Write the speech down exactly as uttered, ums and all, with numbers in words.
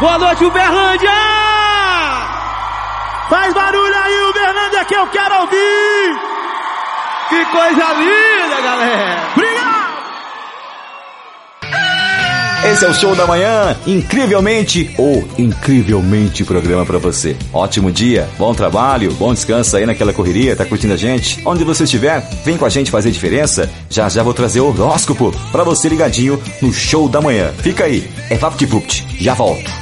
Boa noite, Uberlândia! Faz barulho aí, Uberlândia, que eu quero ouvir! Que coisa linda, galera! Obrigado! Esse é o Show da Manhã, incrivelmente ou incrivelmente programa pra você. Ótimo dia, bom trabalho, bom descanso aí naquela correria, tá curtindo a gente? Onde você estiver, vem com a gente fazer diferença. Já já vou trazer o horóscopo pra você ligadinho no Show da Manhã. Fica aí, é Vapt Vupt, já volto.